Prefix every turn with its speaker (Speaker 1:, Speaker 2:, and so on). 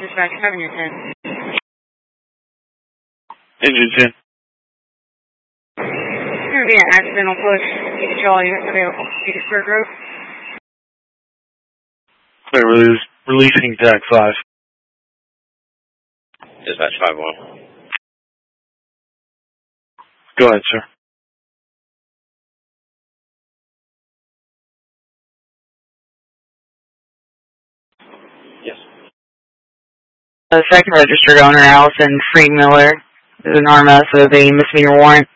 Speaker 1: Dispatch, having your 10.
Speaker 2: Engine 10.
Speaker 1: There's going to be an accidental push. Charlie, available. Petersburg Road.
Speaker 2: Clear, releasing TAC 5.
Speaker 3: Dispatch 5-1.
Speaker 2: Go ahead, sir.
Speaker 3: Yes.
Speaker 1: Second registered owner, Allison Friedmiller, is an RMS of a misdemeanor warrant.